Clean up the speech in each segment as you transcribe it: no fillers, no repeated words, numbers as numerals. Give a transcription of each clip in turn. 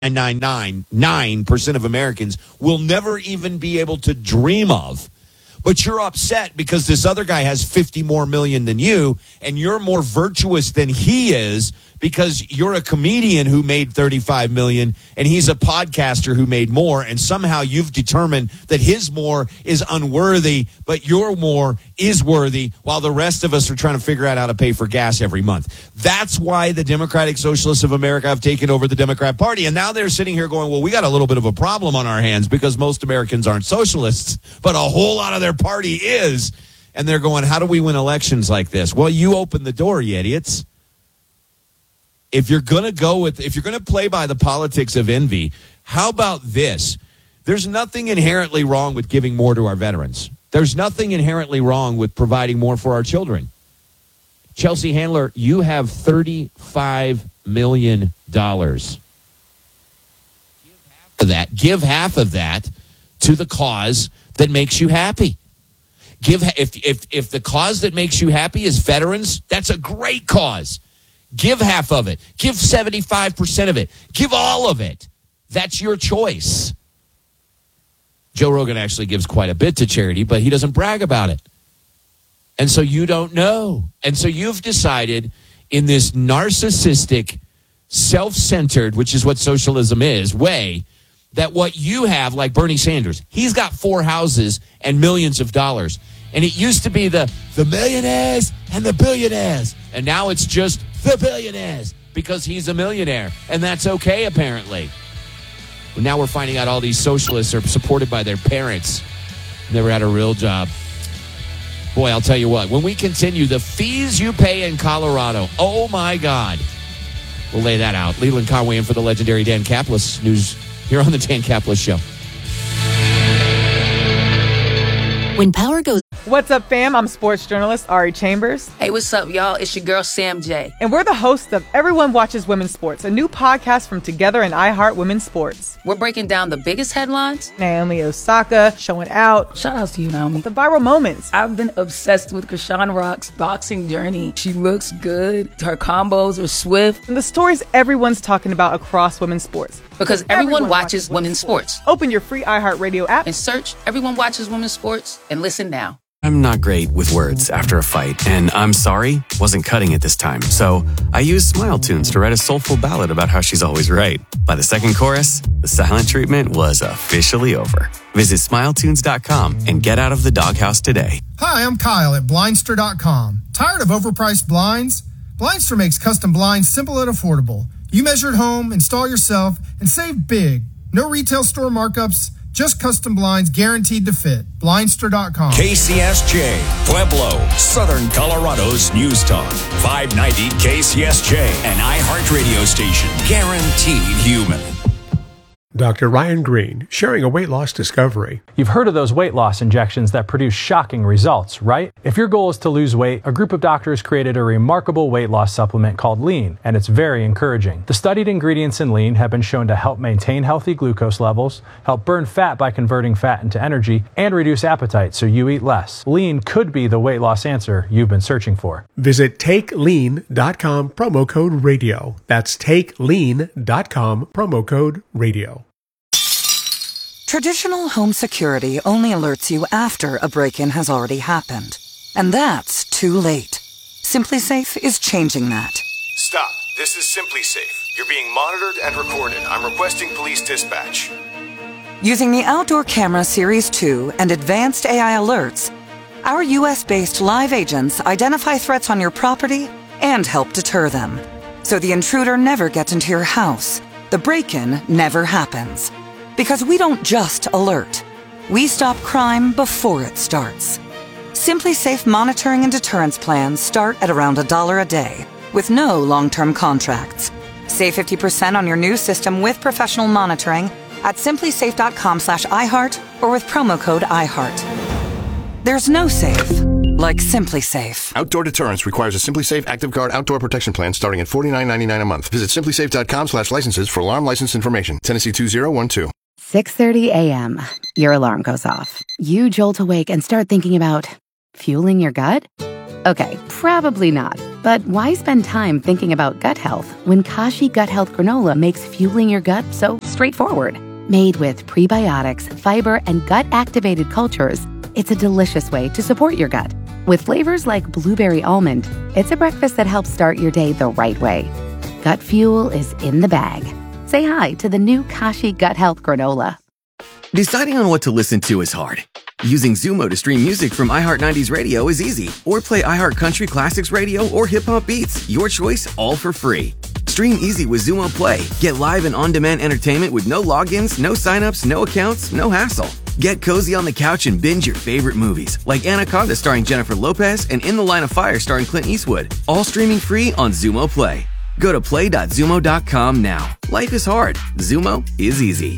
9% of Americans will never even be able to dream of. But you're upset because this other guy has 50 more million than you, and you're more virtuous than he is because you're a comedian who made 35 million and he's a podcaster who made more, and somehow you've determined that his more is unworthy, but your more is worthy, while the rest of us are trying to figure out how to pay for gas every month. That's why the Democratic Socialists of America have taken over the Democrat Party, and now they're sitting here going, well, we got a little bit of a problem on our hands because most Americans aren't socialists, but a whole lot of their party is, and they're going, how do we win elections like this? Well, you open the door, you idiots. If you're going to play by the politics of envy, how about this? There's nothing inherently wrong with giving more to our veterans. There's nothing inherently wrong with providing more for our children. Chelsea Handler, you have $35 million. Give half of that to the cause that makes you happy. If the cause that makes you happy is veterans, that's a great cause. Give half of it. Give 75% of it. Give all of it. That's your choice. Joe Rogan actually gives quite a bit to charity, but he doesn't brag about it. And so you don't know. And so you've decided in this narcissistic, self-centered, which is what socialism is, way, that what you have, like Bernie Sanders, he's got 4 houses and millions of dollars. And it used to be the millionaires and the billionaires. And now it's just the billionaires because he's a millionaire. And that's okay, apparently. But now we're finding out all these socialists are supported by their parents. Never had a real job. Boy, I'll tell you what. When we continue, the fees you pay in Colorado, oh, my God. We'll lay that out. Leland Conway in for the legendary Dan Caplis. News here on the Dan Caplis Show. When power goes... What's up, fam? I'm sports journalist Ari Chambers. Hey, what's up, y'all? It's your girl, Sam J. And we're the hosts of Everyone Watches Women's Sports, a new podcast from Together and iHeart Women's Sports. We're breaking down the biggest headlines. Naomi Osaka showing out. Shout out to you, Naomi. The viral moments. I've been obsessed with Krishan Rock's boxing journey. She looks good. Her combos are swift. And the stories everyone's talking about across women's sports. Because everyone watches women's sports. Open your free iHeartRadio app and search Everyone Watches Women's Sports and listen now. I'm not great with words after a fight, and I'm sorry wasn't cutting it this time. So I used Smile Tunes to write a soulful ballad about how she's always right. By the second chorus, the silent treatment was officially over. Visit SmileTunes.com and get out of the doghouse today. Hi, I'm Kyle at Blindster.com. Tired of overpriced blinds? Blindster makes custom blinds simple and affordable. You measure at home, install yourself, and save big. No retail store markups, just custom blinds guaranteed to fit. Blindster.com. KCSJ, Pueblo, Southern Colorado's News Talk. 590 KCSJ, an iHeart radio station. Guaranteed human. Dr. Ryan Green, sharing a weight loss discovery. You've heard of those weight loss injections that produce shocking results, right? If your goal is to lose weight, a group of doctors created a remarkable weight loss supplement called Lean, and it's very encouraging. The studied ingredients in Lean have been shown to help maintain healthy glucose levels, help burn fat by converting fat into energy, and reduce appetite so you eat less. Lean could be the weight loss answer you've been searching for. Visit TakeLean.com, promo code radio. That's TakeLean.com, promo code radio. Traditional home security only alerts you after a break-in has already happened. And that's too late. SimpliSafe is changing that. Stop. This is SimpliSafe. You're being monitored and recorded. I'm requesting police dispatch. Using the Outdoor Camera Series 2 and advanced AI alerts, our U.S.-based live agents identify threats on your property and help deter them. So the intruder never gets into your house. The break-in never happens. Because we don't just alert. We stop crime before it starts. SimpliSafe monitoring and deterrence plans start at around $1 a day, with no long-term contracts. Save 50% on your new system with professional monitoring at simplisafe.com/iHeart or with promo code iHeart. There's no safe like SimpliSafe. Outdoor deterrence requires a SimpliSafe Active Guard outdoor protection plan starting at $49.99 a month. Visit simplisafe.com/licenses for alarm license information. Tennessee 2012. 6:30 a.m. Your alarm goes off. You jolt awake and start thinking about fueling your gut? Okay, probably not. But why spend time thinking about gut health when Kashi Gut Health Granola makes fueling your gut so straightforward? Made with prebiotics, fiber, and gut-activated cultures, it's a delicious way to support your gut. With flavors like blueberry almond, it's a breakfast that helps start your day the right way. Gut fuel is in the bag. Say hi to the new Kashi Gut Health Granola. Deciding on what to listen to is hard. Using Zumo to stream music from iHeart 90s Radio is easy. Or play iHeart Country Classics Radio or Hip Hop Beats. Your choice, all for free. Stream easy with Zumo Play. Get live and on-demand entertainment with no logins, no signups, no accounts, no hassle. Get cozy on the couch and binge your favorite movies, like Anaconda starring Jennifer Lopez and In the Line of Fire starring Clint Eastwood. All streaming free on Zumo Play. Go to play.zumo.com now. Life is hard. Zumo is easy.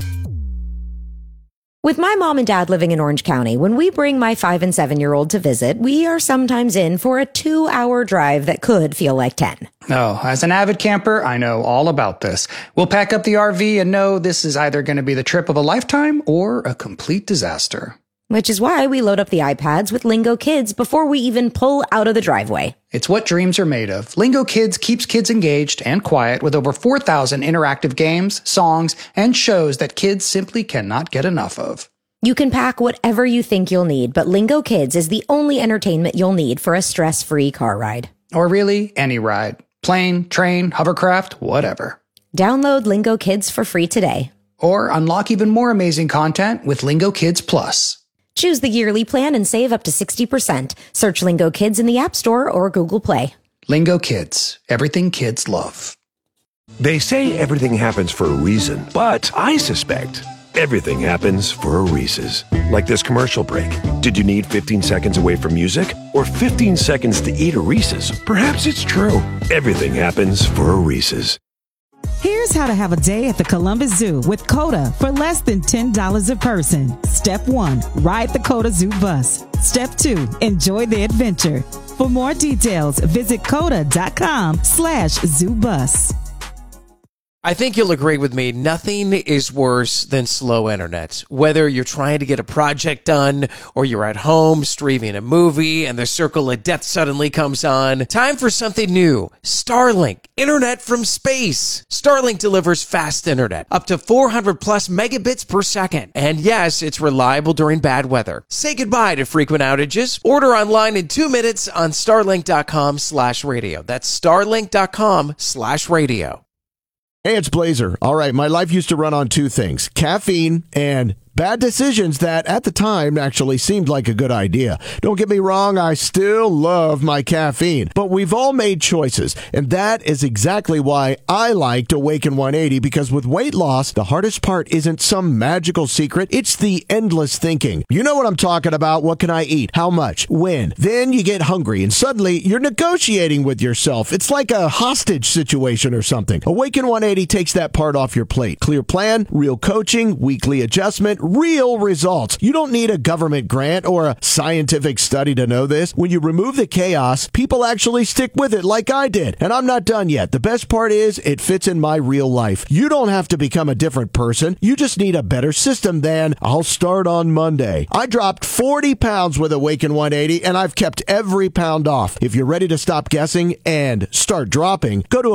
With my mom and dad living in Orange County, when we bring my 5 and 7-year-old to visit, we are sometimes in for a 2-hour drive that could feel like 10. Oh, as an avid camper, I know all about this. We'll pack up the RV and know this is either going to be the trip of a lifetime or a complete disaster. Which is why we load up the iPads with Lingo Kids before we even pull out of the driveway. It's what dreams are made of. Lingo Kids keeps kids engaged and quiet with over 4,000 interactive games, songs, and shows that kids simply cannot get enough of. You can pack whatever you think you'll need, but Lingo Kids is the only entertainment you'll need for a stress-free car ride. Or really, any ride. Plane, train, hovercraft, whatever. Download Lingo Kids for free today. Or unlock even more amazing content with Lingo Kids Plus. Choose the yearly plan and save up to 60%. Search Lingo Kids in the App Store or Google Play. Lingo Kids. Everything kids love. They say everything happens for a reason, but I suspect everything happens for a Reese's. Like this commercial break. Did you need 15 seconds away from music? Or 15 seconds to eat a Reese's? Perhaps it's true. Everything happens for a Reese's. Here's how to have a day at the Columbus Zoo with COTA for less than $10 a person. Step 1, ride the COTA Zoo bus. Step 2, enjoy the adventure. For more details, visit COTA.com/zoobus. I think you'll agree with me, nothing is worse than slow internet. Whether you're trying to get a project done or you're at home streaming a movie and the circle of death suddenly comes on, time for something new. Starlink, internet from space. Starlink delivers fast internet, up to 400 plus megabits per second. And yes, it's reliable during bad weather. Say goodbye to frequent outages. Order online in 2 minutes on starlink.com/radio. That's starlink.com/radio. Hey, it's Blazer. All right, my life used to run on 2 things, caffeine and bad decisions that at the time actually seemed like a good idea. Don't get me wrong, I still love my caffeine, but we've all made choices, and that is exactly why I liked Awaken 180, because with weight loss, the hardest part isn't some magical secret, it's the endless thinking. You know what I'm talking about. What can I eat? How much? When? Then you get hungry, and suddenly you're negotiating with yourself. It's like a hostage situation or something. Awaken 180 takes that part off your plate. Clear plan, real coaching, weekly adjustment, real results. You don't need a government grant or a scientific study to know this. When you remove the chaos, people actually stick with it like I did. And I'm not done yet. The best part is it fits in my real life. You don't have to become a different person. You just need a better system than I'll start on Monday. I dropped 40 pounds with Awaken 180 and I've kept every pound off. If you're ready to stop guessing and start dropping, go to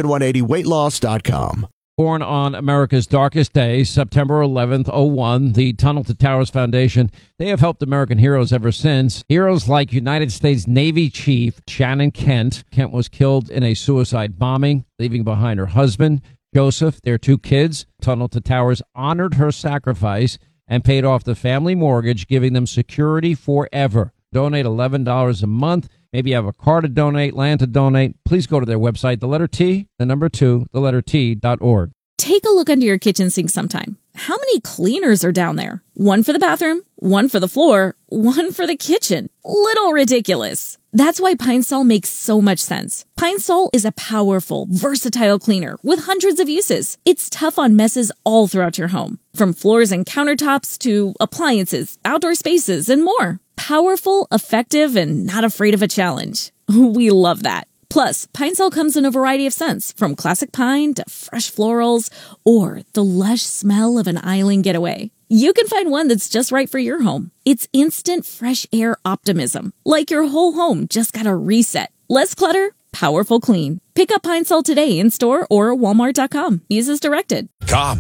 awaken180weightloss.com. Born on America's darkest day, September 11th, 01, the Tunnel to Towers Foundation, they have helped American heroes ever since. Heroes like United States Navy Chief Shannon Kent. Kent was killed in a suicide bombing, leaving behind her husband, Joseph, their 2 kids. Tunnel to Towers honored her sacrifice and paid off the family mortgage, giving them security forever. Donate $11 a month. Maybe you have a car to donate, land to donate. Please go to their website, the letter T, the number 2, the letter T.org. Take a look under your kitchen sink sometime. How many cleaners are down there? One for the bathroom, one for the floor, one for the kitchen. Little ridiculous. That's why Pine Sol makes so much sense. Pine Sol is a powerful, versatile cleaner with hundreds of uses. It's tough on messes all throughout your home, from floors and countertops to appliances, outdoor spaces, and more. Powerful, effective, and not afraid of a challenge. We love that. Plus, Pine Sol comes in a variety of scents, from classic pine to fresh florals or the lush smell of an island getaway. You can find one that's just right for your home. It's instant fresh air optimism, like your whole home just got a reset. Less clutter, powerful clean. Pick up Pine Sol today in store or at walmart.com. Use as directed. For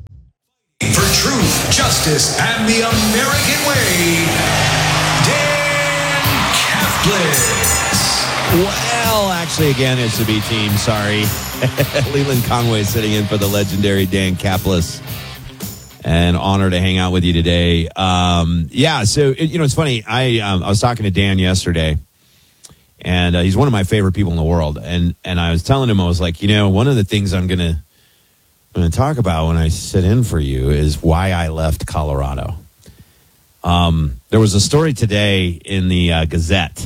truth, justice, and the American way, Dan Catholic. Well, actually, again, it's the B team. Sorry. Leland Conway sitting in for the legendary Dan Kaplis. An honor to hang out with you today. So, it's funny. I was talking to Dan yesterday, and he's one of my favorite people in the world. And I was telling him, I was like, one of the things I'm going to talk about when I sit in for you is why I left Colorado. There was a story today in the Gazette.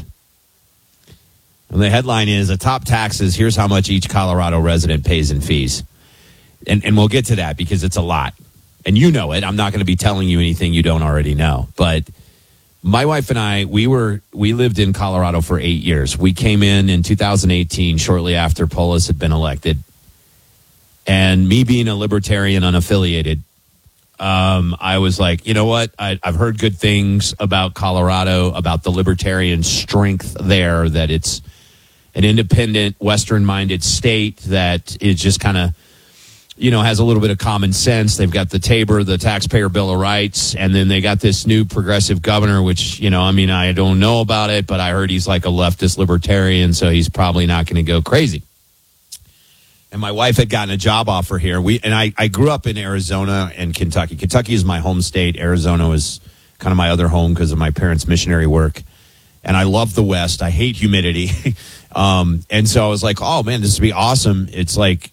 And the headline is, atop taxes, here's how much each Colorado resident pays in fees. And we'll get to that because it's a lot. And you know it. I'm not going to be telling you anything you don't already know. But my wife and I, we lived in Colorado for 8 years. We came in 2018, shortly after Polis had been elected. And me being a libertarian unaffiliated, I was like, you know what? I've heard good things about Colorado, about the libertarian strength there, that it's an independent, Western-minded state that is just kind of, has a little bit of common sense. They've got the TABOR, the Taxpayer Bill of Rights, and then they got this new progressive governor, which, I don't know about it, but I heard he's like a leftist libertarian, so he's probably not going to go crazy. And my wife had gotten a job offer here. I grew up in Arizona and Kentucky. Kentucky is my home state. Arizona was kind of my other home because of my parents' missionary work. And I love the West. I hate humidity. And so I was like, oh, man, this would be awesome. It's like,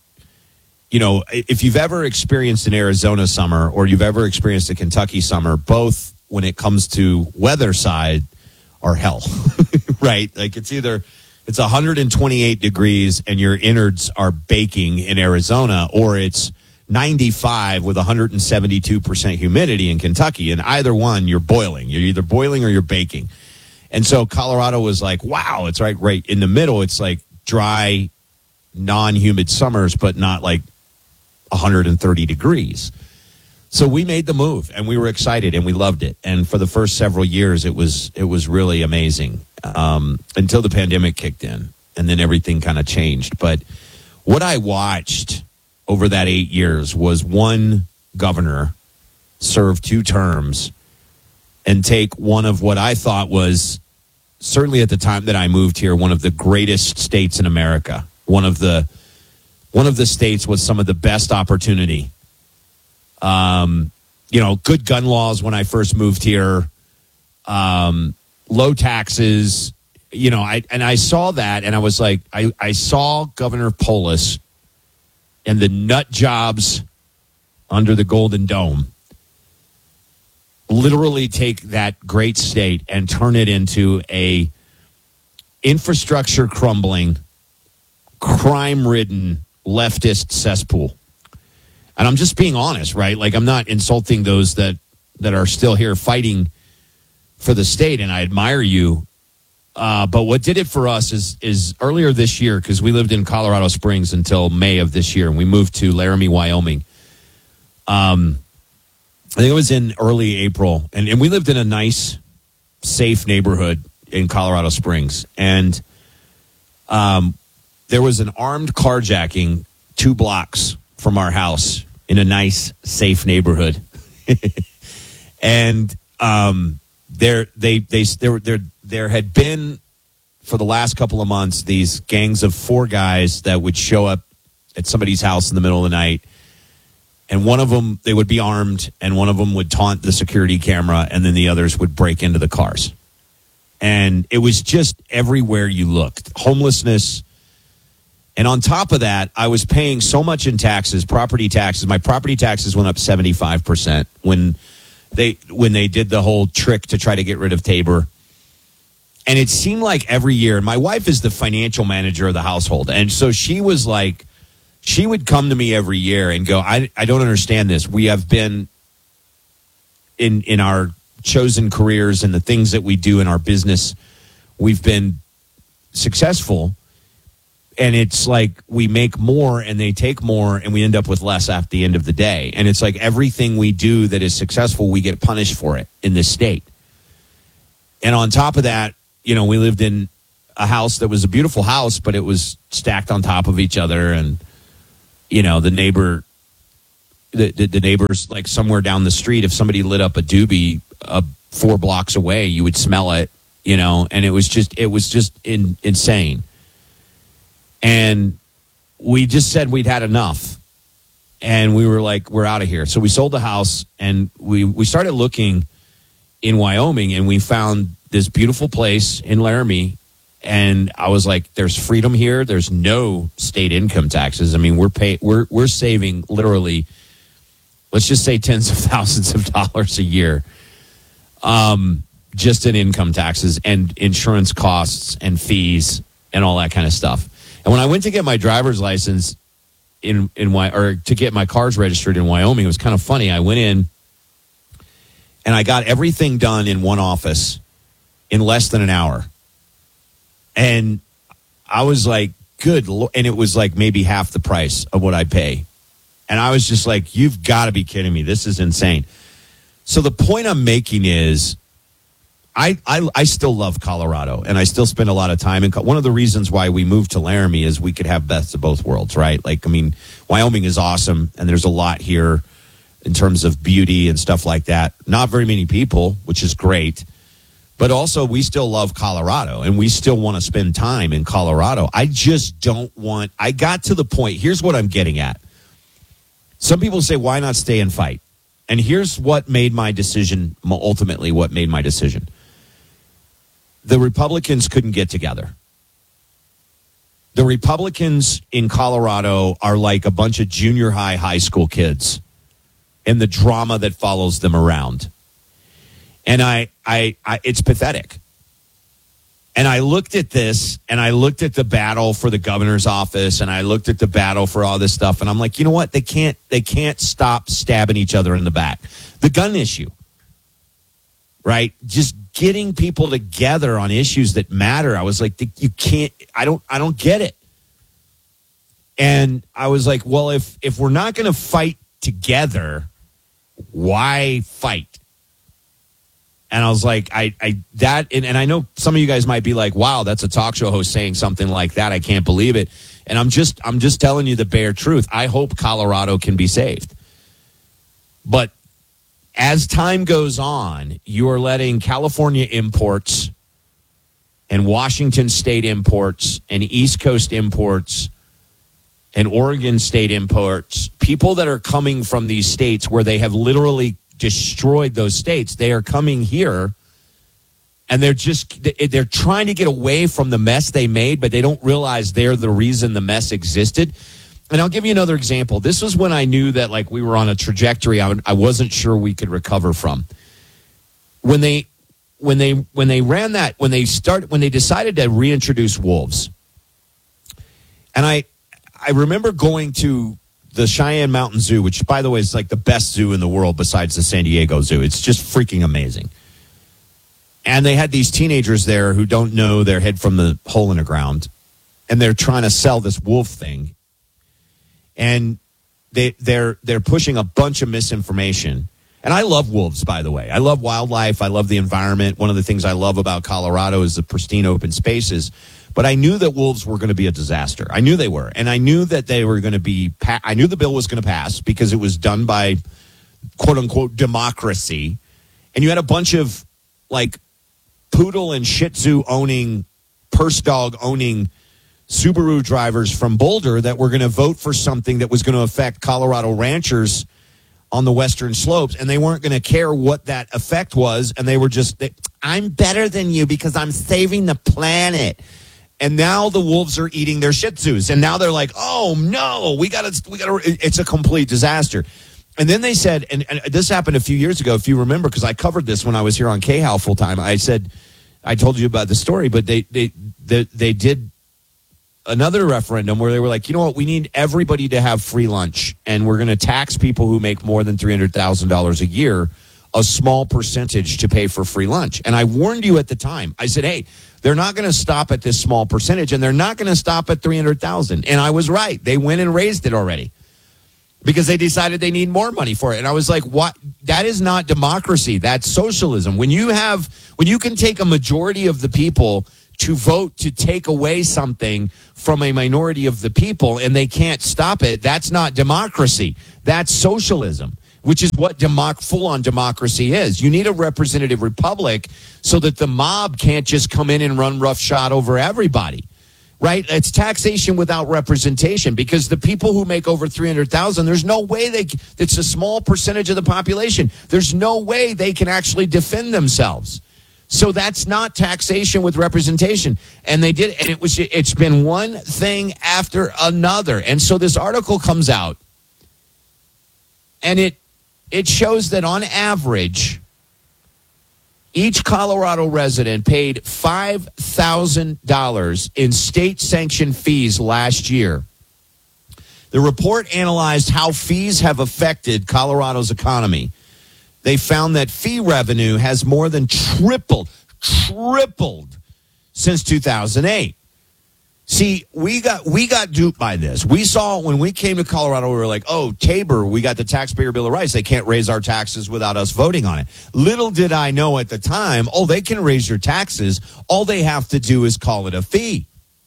if you've ever experienced an Arizona summer or you've ever experienced a Kentucky summer, both when it comes to weather side are hell, right? Like it's 128 degrees and your innards are baking in Arizona, or it's 95 with 172% humidity in Kentucky. And either one, you're boiling. You're either boiling or you're baking. And so Colorado was like, wow, it's right in the middle. It's like dry, non-humid summers, but not like 130 degrees. So we made the move and we were excited and we loved it. And for the first several years, it was really amazing until the pandemic kicked in and then everything kind of changed. But what I watched over that 8 years was one governor serve 2 terms and take one of what I thought was, certainly at the time that I moved here, one of the greatest states in America, one of the states with some of the best opportunity. Good gun laws when I first moved here, low taxes, I saw that and I was like, I saw Governor Polis and the nut jobs under the Golden Dome literally take that great state and turn it into a infrastructure crumbling, crime-ridden leftist cesspool. And I'm just being honest, right? Like, I'm not insulting those that are still here fighting for the state, and I admire you. But what did it for us is earlier this year, because we lived in Colorado Springs until May of this year, and we moved to Laramie, Wyoming. I think it was in early April, and we lived in a nice, safe neighborhood in Colorado Springs. And there was an armed carjacking 2 blocks from our house in a nice, safe neighborhood. And there had been, for the last couple of months, these gangs of 4 guys that would show up at somebody's house in the middle of the night. And one of them, they would be armed, and one of them would taunt the security camera, and then the others would break into the cars. And it was just everywhere you looked. Homelessness. And on top of that, I was paying so much in taxes, property taxes. My property taxes went up 75% when they did the whole trick to try to get rid of TABOR. And it seemed like every year, and my wife is the financial manager of the household. And so she was like, she would come to me every year and go, I don't understand this. We have been in our chosen careers and the things that we do in our business, we've been successful. And it's like we make more and they take more and we end up with less at the end of the day. And it's like everything we do that is successful, we get punished for it in this state. And on top of that, we lived in a house that was a beautiful house, but it was stacked on top of each other. And, the neighbors, like somewhere down the street, if somebody lit up a doobie 4 blocks away, you would smell it, and it was just insane. And we just said we'd had enough. And we were like, we're out of here. So we sold the house and we started looking in Wyoming, and we found this beautiful place in Laramie. And I was like, there's freedom here. There's no state income taxes. I mean, we're saving literally, let's just say tens of thousands of dollars a year, just in income taxes and insurance costs and fees and all that kind of stuff. And when I went to get my driver's license or to get my cars registered in Wyoming, it was kind of funny. I went in and I got everything done in one office in less than an hour. And I was like, good. And it was like maybe half the price of what I pay. And I was just like, you've got to be kidding me. This is insane. So the point I'm making is I still love Colorado, and I still spend a lot of time in. One of the reasons why we moved to Laramie is we could have best of both worlds, right? Like, I mean, Wyoming is awesome, and there's a lot here in terms of beauty and stuff like that. Not very many people, which is great. But also, we still love Colorado, and we still want to spend time in Colorado. I just don't want. I got to the point. Here's what I'm getting at. Some people say, why not stay and fight? And here's what made my decision, ultimately what made my decision. The Republicans couldn't get together. The Republicans in Colorado are like a bunch of junior high school kids and the drama that follows them around. And I it's pathetic. And I looked at this, and I looked at the battle for the governor's office, and I looked at the battle for all this stuff, and I'm like, you know what? They can't stop stabbing each other in the back. The gun issue, right? Just getting people together on issues that matter. I was like, you can't. I don't get it. And I was like, well, if we're not going to fight together, why fight? And I was like, and I know some of you guys might be like, wow, that's a talk show host saying something like that. I can't believe it. And I'm just telling you the bare truth. I hope Colorado can be saved. But as time goes on, you are letting California imports and Washington state imports and East Coast imports and Oregon state imports, people that are coming from these states where they have literally destroyed those states. They are coming here, and they're trying to get away from the mess they made, but they don't realize they're the reason the mess existed. And I'll give you another example. This was when I knew that like we were on a trajectory I wasn't sure we could recover from. When they decided to reintroduce wolves, and I remember going to the Cheyenne Mountain Zoo, which, by the way, is like the best zoo in the world besides the San Diego Zoo. It's just freaking amazing. And they had these teenagers there who don't know their head from the hole in the ground, and they're trying to sell this wolf thing. And they're pushing a bunch of misinformation. And I love wolves, by the way. I love wildlife. I love the environment. One of the things I love about Colorado is the pristine open spaces. But I knew that wolves were going to be a disaster. I knew they were. And I knew that they were going to be, I knew the bill was going to pass because it was done by, quote unquote, democracy. And you had a bunch of like poodle and shih tzu owning, purse dog owning Subaru drivers from Boulder that were going to vote for something that was going to affect Colorado ranchers on the western slopes. And they weren't going to care what that effect was. And they were just, I'm better than you because I'm saving the planet. And now the wolves are eating their shih tzus. And now they're like, oh, no, we got to, it's a complete disaster. And then they said, and this happened a few years ago, if you remember, because I covered this when I was here on KHOW full time. I told you about the story, but they did another referendum where they were like, you know what, we need everybody to have free lunch. And we're going to tax people who make more than $300,000 a year a small percentage to pay for free lunch. And I warned you at the time. I said, hey, they're not going to stop at this small percentage, and they're not going to stop at 300,000. And I was right. They went and raised it already because they decided they need more money for it. And I was like, what? That is not democracy. That's socialism. When you can take a majority of the people to vote to take away something from a minority of the people and they can't stop it, that's not democracy. That's socialism, which is what full-on democracy is. You need a representative republic so that the mob can't just come in and run roughshod over everybody, right? It's taxation without representation, because the people who make over 300,000, there's no way it's a small percentage of the population. There's no way they can actually defend themselves. So that's not taxation with representation. And they did, and it's been one thing after another. And so this article comes out, and it shows that on average, each Colorado resident paid $5,000 in state-sanctioned fees last year. The report analyzed how fees have affected Colorado's economy. They found that fee revenue has more than tripled since 2008. See, we got duped by this. We saw when we came to Colorado, we were like, oh, Tabor, we got the Taxpayer Bill of Rights. They can't raise our taxes without us voting on it. Little did I know at the time, they can raise your taxes. All they have to do is call it a fee.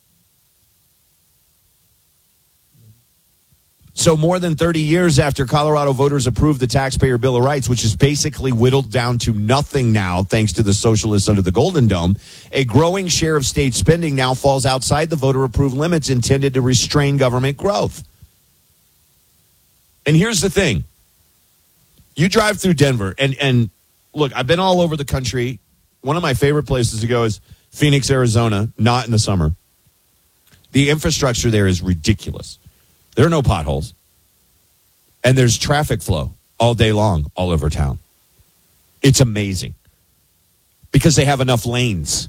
So more than 30 years after Colorado voters approved the Taxpayer Bill of Rights, which is basically whittled down to nothing now thanks to the socialists under the Golden Dome, a growing share of state spending now falls outside the voter-approved limits intended to restrain government growth. And here's the thing. You drive through Denver, and look, I've been all over the country. One of my favorite places to go is Phoenix, Arizona, not in the summer. The infrastructure there is ridiculous. There are no potholes. And there's traffic flow all day long all over town. It's amazing because they have enough lanes.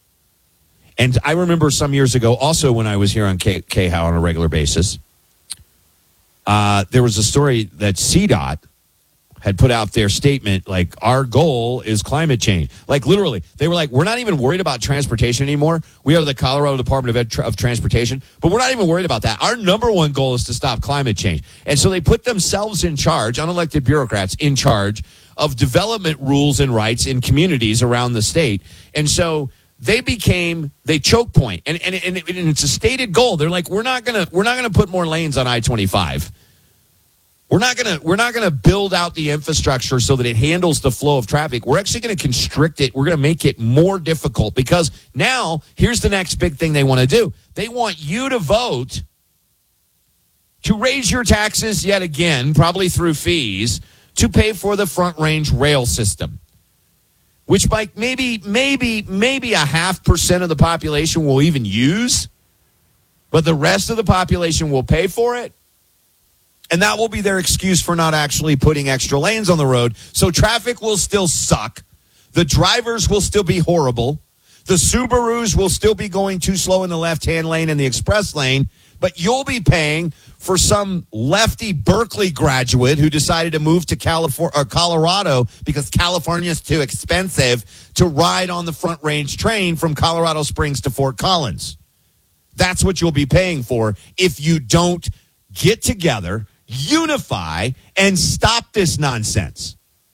And I remember some years ago, also when I was here on KHOW on a regular basis, there was a story that CDOT had put out their statement, like, our goal is climate change. Like, literally, they were like, we're not even worried about transportation anymore. We are the Colorado Department of Transportation, but we're not even worried about that. Our number one goal is to stop climate change. And so they put themselves in charge, unelected bureaucrats in charge of development rules and rights in communities around the state. And so they choke point. And it's a stated goal. They're like, we're not gonna put more lanes on I-25. We're not gonna build out the infrastructure so that it handles the flow of traffic. We're actually going to constrict it. We're going to make it more difficult, because now here's the next big thing they want to do. They want you to vote to raise your taxes yet again, probably through fees, to pay for the Front Range rail system, which like maybe 0.5% of the population will even use, but the rest of the population will pay for it. And that will be their excuse for not actually putting extra lanes on the road. So traffic will still suck. The drivers will still be horrible. The Subarus will still be going too slow in the left-hand lane and the express lane. But you'll be paying for some lefty Berkeley graduate who decided to move to Colorado because California is too expensive to ride on the Front Range train from Colorado Springs to Fort Collins. That's what you'll be paying for if you don't get together, unify, and stop this nonsense.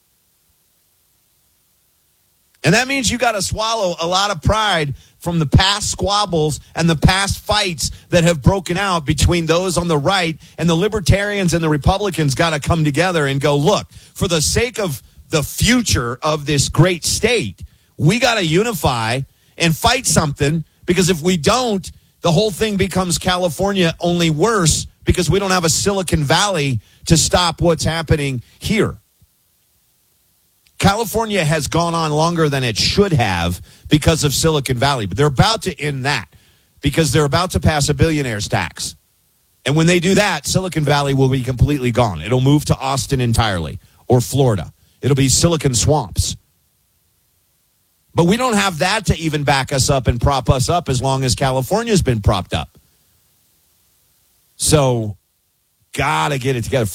And that means you got to swallow a lot of pride from the past squabbles and the past fights that have broken out between those on the right, and the libertarians and the Republicans got to come together and go, look, for the sake of the future of this great state, we got to unify and fight something, because if we don't, the whole thing becomes California, only worse, because we don't have a Silicon Valley to stop what's happening here. California has gone on longer than it should have because of Silicon Valley, but they're about to end that because they're about to pass a billionaire's tax. And when they do that, Silicon Valley will be completely gone. It'll move to Austin entirely, or Florida. It'll be Silicon Swamps. But we don't have that to even back us up and prop us up as long as California's been propped up. So got to get it together.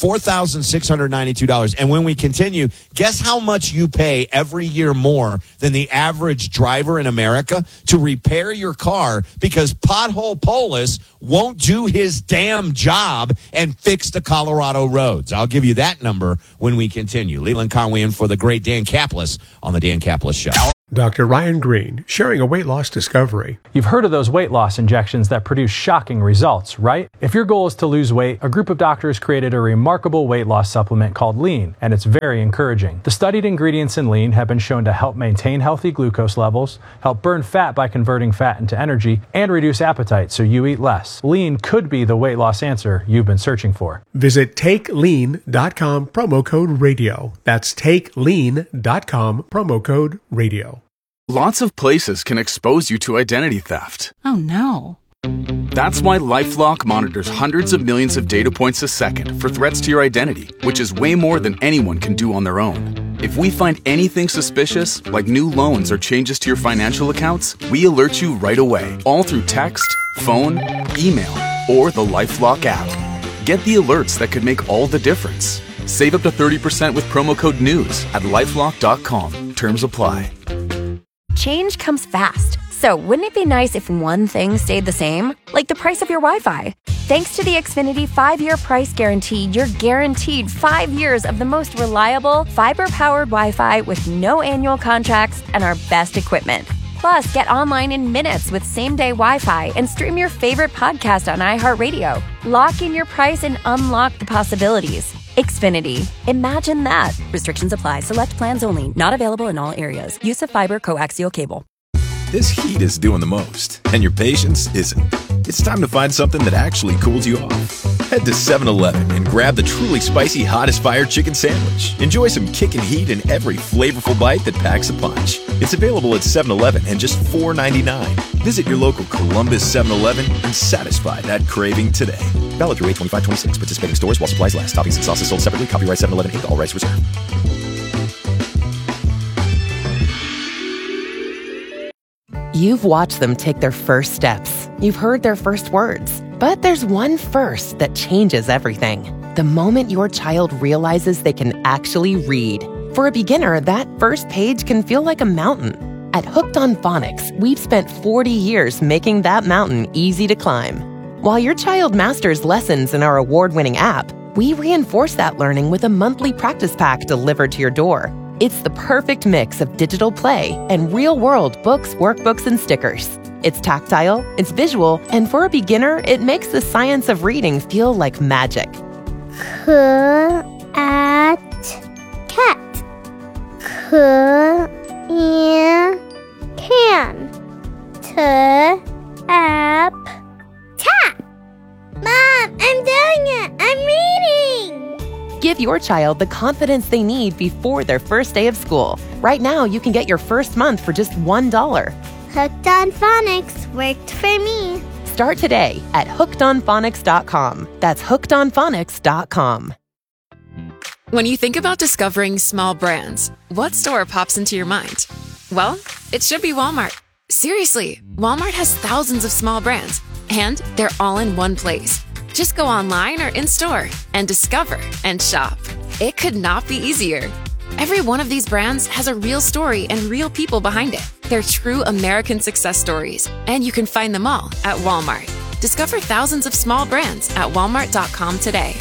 $4,692. And when we continue, guess how much you pay every year more than the average driver in America to repair your car because Pothole Polis won't do his damn job and fix the Colorado roads. I'll give you that number when we continue. Leland Conway in for the great Dan Caplis on the Dan Caplis Show. Dr. Ryan Green, sharing a weight loss discovery. You've heard of those weight loss injections that produce shocking results, right? If your goal is to lose weight, a group of doctors created a remarkable weight loss supplement called Lean, and it's very encouraging. The studied ingredients in Lean have been shown to help maintain healthy glucose levels, help burn fat by converting fat into energy, and reduce appetite so you eat less. Lean could be the weight loss answer you've been searching for. Visit TakeLean.com, promo code radio. That's TakeLean.com, promo code radio. Lots of places can expose you to identity theft. Oh no. That's why LifeLock monitors hundreds of millions of data points a second for threats to your identity, which is way more than anyone can do on their own. If we find anything suspicious, like new loans or changes to your financial accounts, we alert you right away, all through text, phone, email, or the LifeLock app. Get the alerts that could make all the difference. Save up to 30% with promo code NEWS at LifeLock.com. Terms apply. Change comes fast, so wouldn't it be nice if one thing stayed the same? Like the price of your Wi-Fi. Thanks to the Xfinity 5-year price guarantee, you're guaranteed 5 years of the most reliable, fiber-powered Wi-Fi with no annual contracts and our best equipment. Plus, get online in minutes with same-day Wi-Fi and stream your favorite podcast on iHeartRadio. Lock in your price and unlock the possibilities. Xfinity. Imagine that. Restrictions apply. Select plans only. Not available in all areas. Use of fiber coaxial cable. This heat is doing the most, and your patience isn't. It's time to find something that actually cools you off. Head to 7-Eleven and grab the truly spicy Hot as Fire chicken sandwich. Enjoy some kickin' heat in every flavorful bite that packs a punch. It's available at 7-Eleven and just $4.99. Visit your local Columbus 7-Eleven and satisfy that craving today. Valid through 8/25/26. Participating stores while supplies last. Toppings and sauces sold separately. Copyright 7-Eleven Inc. All rights reserved. You've watched them take their first steps. You've heard their first words. But there's one first that changes everything. The moment your child realizes they can actually read. For a beginner, that first page can feel like a mountain. At Hooked on Phonics, we've spent 40 years making that mountain easy to climb. While your child masters lessons in our award-winning app, we reinforce that learning with a monthly practice pack delivered to your door. It's the perfect mix of digital play and real-world books, workbooks, and stickers. It's tactile, it's visual, and for a beginner, it makes the science of reading feel like magic. Cat. Can. Tap. Mom, I'm doing it! I'm reading! Give your child the confidence they need before their first day of school. Right now, you can get your first month for just $1. Hooked on Phonics worked for me. Start today at hookedonphonics.com. That's hookedonphonics.com. When you think about discovering small brands, what store pops into your mind? Well, it should be Walmart. Seriously, Walmart has thousands of small brands, and they're all in one place. Just go online or in-store and discover and shop. It could not be easier. Every one of these brands has a real story and real people behind it. They're true American success stories, and you can find them all at Walmart. Discover thousands of small brands at walmart.com today.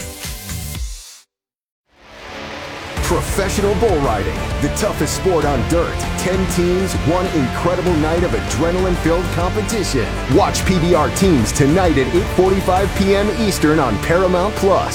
Professional bull riding, the toughest sport on dirt. 10 teams, one incredible night of adrenaline-filled competition. Watch PBR Teams tonight at 8:45 p.m. Eastern on Paramount+.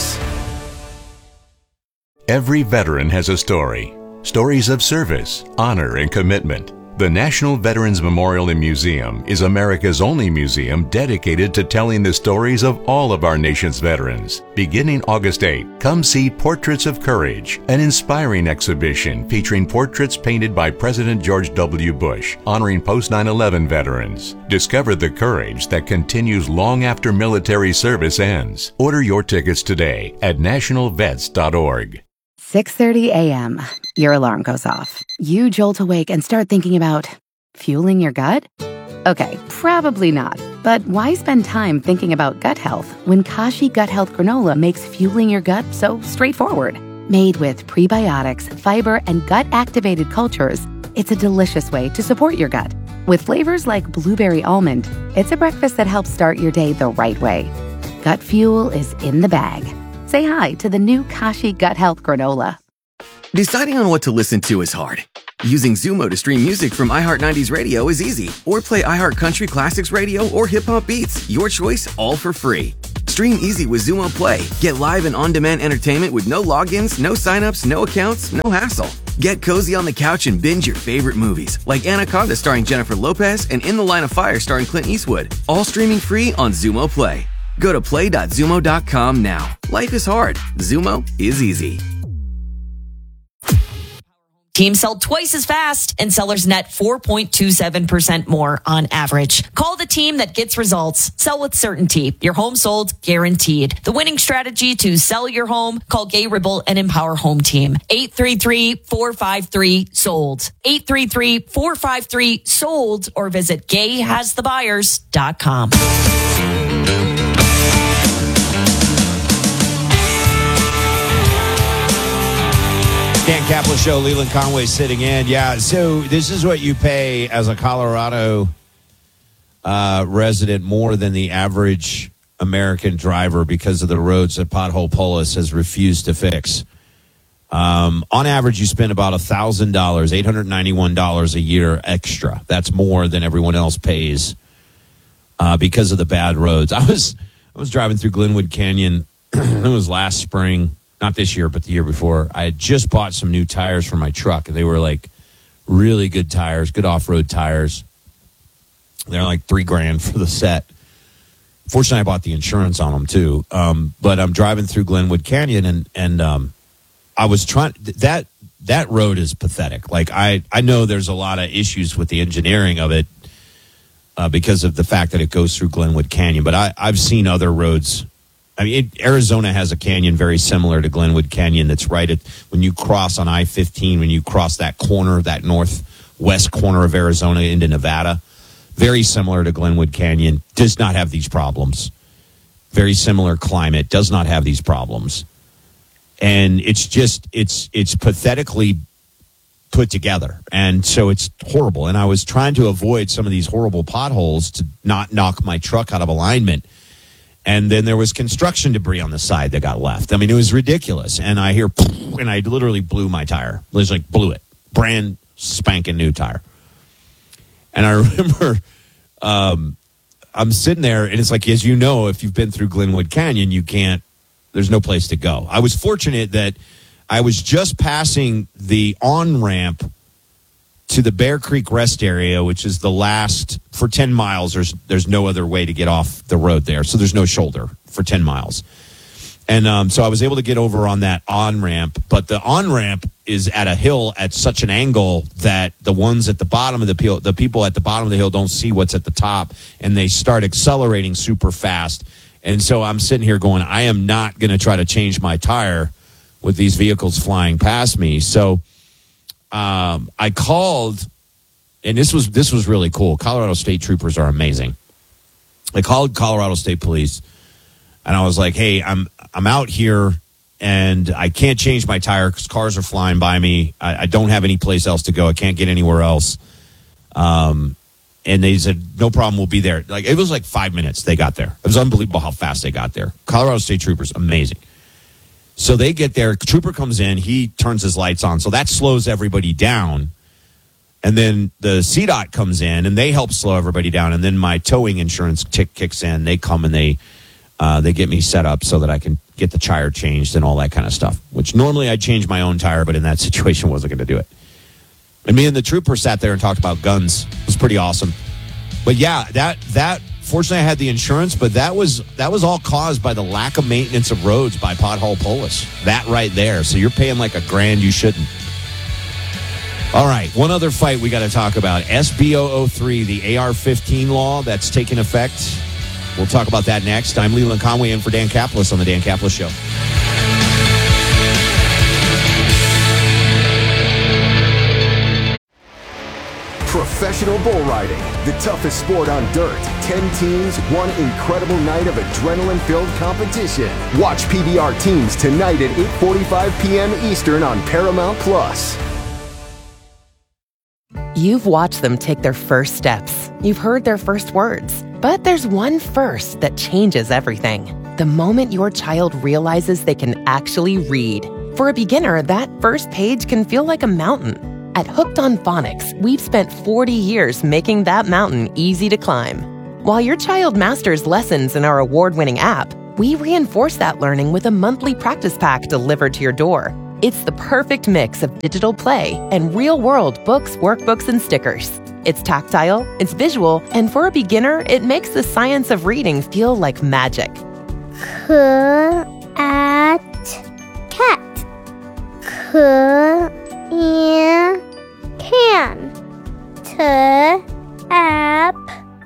Every veteran has a story. Stories of service, honor, and commitment. The National Veterans Memorial and Museum is America's only museum dedicated to telling the stories of all of our nation's veterans. Beginning August 8, come see Portraits of Courage, an inspiring exhibition featuring portraits painted by President George W. Bush, honoring post-9/11 veterans. Discover the courage that continues long after military service ends. Order your tickets today at nationalvets.org. 6:30 a.m. Your alarm goes off. You jolt awake and start thinking about fueling your gut? Okay, probably not. But why spend time thinking about gut health when Kashi Gut Health Granola makes fueling your gut so straightforward? Made with prebiotics, fiber, and gut-activated cultures, it's a delicious way to support your gut. With flavors like blueberry almond, it's a breakfast that helps start your day the right way. Gut fuel is in the bag. Say hi to the new Kashi Gut Health Granola. Deciding on what to listen to is hard. Using Zumo to stream music from iHeart 90s Radio is easy. Or play iHeart Country Classics Radio or Hip Hop Beats. Your choice, all for free. Stream easy with Zumo Play. Get live and on-demand entertainment with no logins, no signups, no accounts, no hassle. Get cozy on the couch and binge your favorite movies, like Anaconda starring Jennifer Lopez and In the Line of Fire starring Clint Eastwood. All streaming free on Zumo Play. Go to play.zumo.com now. Life is hard. Zumo is easy. Teams sell twice as fast and sellers net 4.27% more on average. Call the team that gets results. Sell with certainty. Your home sold, guaranteed. The winning strategy to sell your home? Call Gay Ribble and Empower Home Team. 833-453-SOLD. 833-453-SOLD or visit gayhasthebuyers.com. Dan Kaplan Show, Leland Conway sitting in. Yeah, so this is what you pay as a Colorado resident more than the average American driver because of the roads that Pothole Polis has refused to fix. On average, you spend about $1,000, $891 a year extra. That's more than everyone else pays because of the bad roads. I was driving through Glenwood Canyon. It was last spring. Not this year, but the year before. I had just bought some new tires for my truck. They were like really good tires, good off-road tires. They're like $3,000 for the set. Fortunately, I bought the insurance on them too. But I'm driving through Glenwood Canyon, and I was trying. That road is pathetic. Like I know there's a lot of issues with the engineering of it because of the fact that it goes through Glenwood Canyon. But I've seen other roads. I mean, Arizona has a canyon very similar to Glenwood Canyon that's right at when you cross on I-15, when you cross that corner, that northwest corner of Arizona into Nevada. Very similar to Glenwood Canyon. Does not have these problems. Very similar climate. Does not have these problems. And it's just, it's pathetically put together. And so it's horrible. And I was trying to avoid some of these horrible potholes to not knock my truck out of alignment. And then there was construction debris on the side that got left. I mean, it was ridiculous. And I hear, and I literally blew my tire. It was like, blew it. Brand spanking new tire. And I remember I'm sitting there, and it's like, as you know, if you've been through Glenwood Canyon, there's no place to go. I was fortunate that I was just passing the on-ramp to the Bear Creek Rest Area, which is the last, for 10 miles, there's no other way to get off the road there. So there's no shoulder for 10 miles. And so I was able to get over on that on-ramp. But the on-ramp is at a hill at such an angle that the ones at the bottom of the people at the bottom of the hill don't see what's at the top. And they start accelerating super fast. And so I'm sitting here going, I am not going to try to change my tire with these vehicles flying past me. So I called, and this was really cool. Colorado State Troopers are amazing. I called Colorado State Police, and I was like, "Hey, I'm out here, and I can't change my tire because cars are flying by me. I don't have any place else to go. I can't get anywhere else." And they said, "No problem, we'll be there." Like it was like 5 minutes. They got there. It was unbelievable how fast they got there. Colorado State Troopers, amazing. So they get there. Trooper comes in. He turns his lights on. So that slows everybody down. And then the CDOT comes in, and they help slow everybody down. And then my towing insurance kicks in. They come and they get me set up so that I can get the tire changed and all that kind of stuff, which normally I'd change my own tire, but in that situation wasn't going to do it. And me and the trooper sat there and talked about guns. It was pretty awesome. But yeah, that fortunately I had the insurance, but that was all caused by the lack of maintenance of roads by Pothole Polis. That right there. So you're paying like $1,000 you shouldn't. All right, one other fight we got to talk about. SB 003, the AR-15 law that's taking effect. We'll talk about that next. I'm Leland Conway in for Dan Kaplan on the Dan Kaplan Show. Professional bull riding, the toughest sport on dirt. 10 teams, one incredible night of adrenaline-filled competition. Watch PBR Teams tonight at 8:45 p.m. Eastern on Paramount+. You've watched them take their first steps. You've heard their first words. But there's one first that changes everything. The moment your child realizes they can actually read. For a beginner, that first page can feel like a mountain. At Hooked on Phonics, we've spent 40 years making that mountain easy to climb. While your child masters lessons in our award-winning app, we reinforce that learning with a monthly practice pack delivered to your door. It's the perfect mix of digital play and real-world books, workbooks, and stickers. It's tactile, it's visual, and for a beginner, it makes the science of reading feel like magic. Cat. Can. Tap.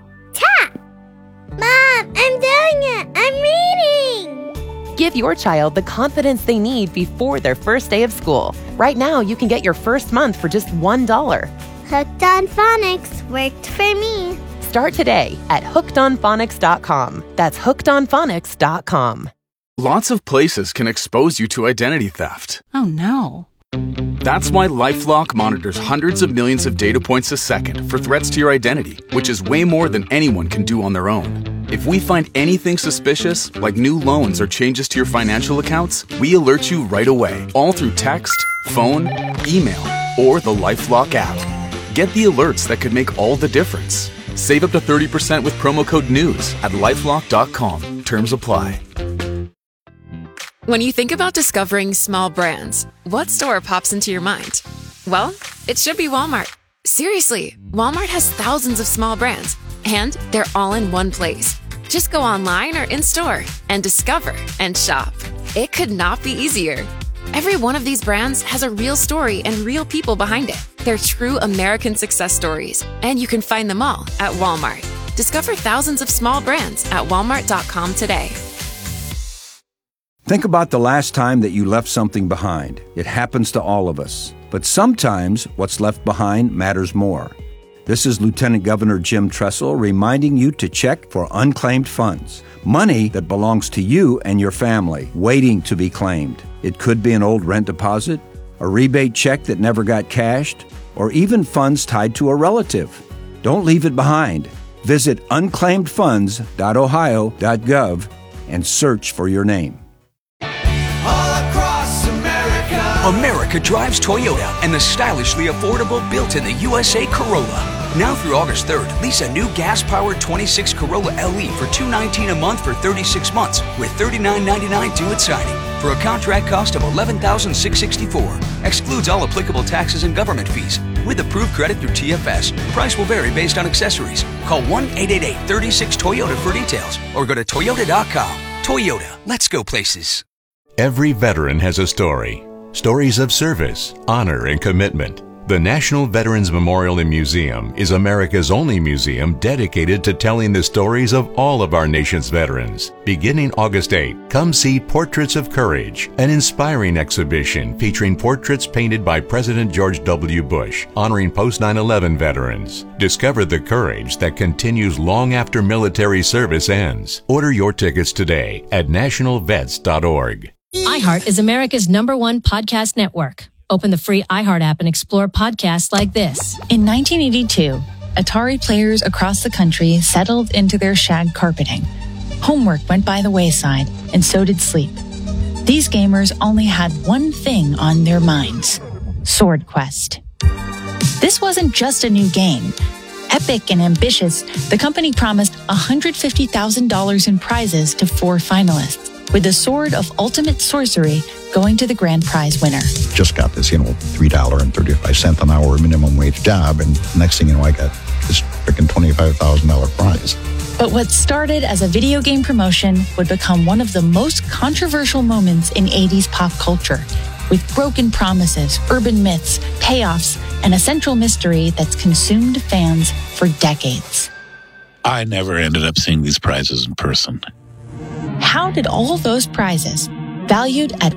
Mom, I'm doing it. I'm reading. Give your child the confidence they need before their first day of school. Right now, you can get your first month for just $1. Hooked on Phonics worked for me. Start today at hookedonphonics.com. That's hookedonphonics.com. Lots of places can expose you to identity theft. Oh no. That's why LifeLock monitors hundreds of millions of data points a second for threats to your identity, which is way more than anyone can do on their own. If we find anything suspicious, like new loans or changes to your financial accounts, we alert you right away, all through text, phone, email, or the LifeLock app. Get the alerts that could make all the difference. Save up to 30% with promo code NEWS at LifeLock.com. Terms apply. When you think about discovering small brands, what store pops into your mind? Well, it should be Walmart. Seriously, Walmart has thousands of small brands, and they're all in one place. Just go online or in-store and discover and shop. It could not be easier. Every one of these brands has a real story and real people behind it. They're true American success stories, and you can find them all at Walmart. Discover thousands of small brands at walmart.com today. Think about the last time that you left something behind. It happens to all of us. But sometimes what's left behind matters more. This is Lieutenant Governor Jim Tressel reminding you to check for unclaimed funds. Money that belongs to you and your family, waiting to be claimed. It could be an old rent deposit, a rebate check that never got cashed, or even funds tied to a relative. Don't leave it behind. Visit unclaimedfunds.ohio.gov and search for your name. America drives Toyota and the stylishly affordable built-in-the USA Corolla. Now through August 3rd, lease a new gas-powered 26 Corolla LE for $219 a month for 36 months with $39.99 due at signing for a contract cost of $11,664. Excludes all applicable taxes and government fees. With approved credit through TFS, price will vary based on accessories. Call 1-888-36-TOYOTA for details or go to toyota.com. Toyota, let's go places. Every veteran has a story. Stories of service, honor, and commitment. The National Veterans Memorial and Museum is America's only museum dedicated to telling the stories of all of our nation's veterans. Beginning August 8, come see Portraits of Courage, an inspiring exhibition featuring portraits painted by President George W. Bush, honoring post-9/11 veterans. Discover the courage that continues long after military service ends. Order your tickets today at nationalvets.org. iHeart is America's #1 podcast network. Open the free iHeart app and explore podcasts like this. In 1982, Atari players across the country settled into their shag carpeting. Homework went by the wayside, and so did sleep. These gamers only had one thing on their minds: Sword Quest. This wasn't just a new game. Epic and ambitious, the company promised $150,000 in prizes to 4 finalists, with the Sword of Ultimate Sorcery going to the grand prize winner. Just got this, $3.35 an hour minimum wage job, and next thing you know, I got this freaking $25,000 prize. But what started as a video game promotion would become one of the most controversial moments in 80s pop culture, with broken promises, urban myths, payoffs, and a central mystery that's consumed fans for decades. I never ended up seeing these prizes in person. How did all those prizes, valued at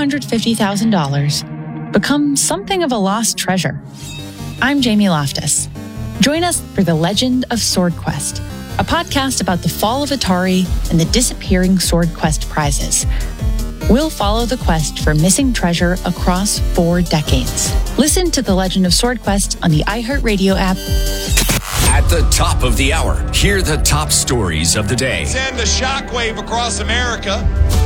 $150,000, become something of a lost treasure? I'm Jamie Loftus. Join us for the legend of Sword Quest, a podcast about the fall of Atari and the disappearing Sword Quest prizes. We'll follow the quest for missing treasure across 4 decades. Listen to The Legend of Sword Quest on the iHeartRadio app. At the top of the hour, hear the top stories of the day. Send a shockwave across America.